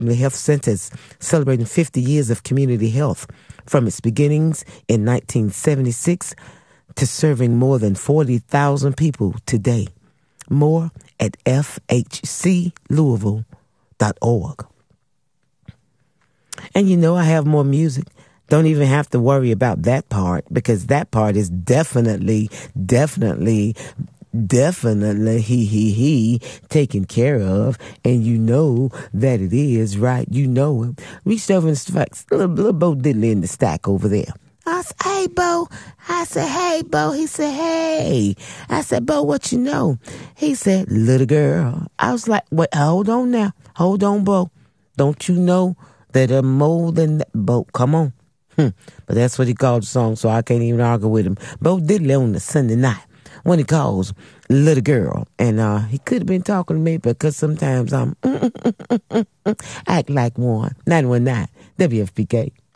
Health Centers, celebrating 50 years of community health from its beginnings in 1976 to serving more than 40,000 people today. More at fhclouisville.org. And you know, I have more music. Don't even have to worry about that part, because that part is definitely taken care of, and you know that it is, right? You know it. Reached over and stuck little Bo Diddley in the stack over there. I said, hey, Bo. I said, hey, Bo. He said, hey. I said, Bo, what you know? He said, little girl. I was like, wait, hold on now. Hold on, Bo. Don't you know that a more than that? Bo, come on. But that's what he called the song, so I can't even argue with him. Bo Diddley on the Sunday night when he calls little girl. And he could have been talking to me, because sometimes I'm act like one. 919 WFPK.